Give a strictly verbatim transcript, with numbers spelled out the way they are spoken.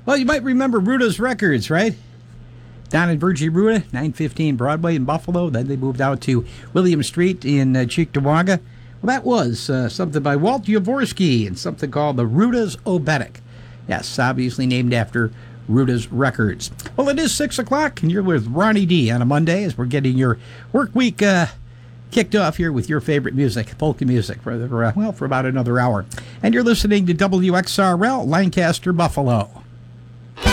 Well, you might remember Ruda's Records, right? Don and Virgie Ruda, nine fifteen Broadway in Buffalo. Then they moved out to William Street in uh, Cheektowaga. Well, that was uh, something by Walt Yavorsky and something called the Ruda's Obetic. Yes, obviously named after Ruda's Records. Well, it is six o'clock, and you're with Ronnie D on a Monday as we're getting your work week uh, kicked off here with your favorite music, polka music, for, uh, well, for about another hour. And you're listening to W X R L, Lancaster, Buffalo.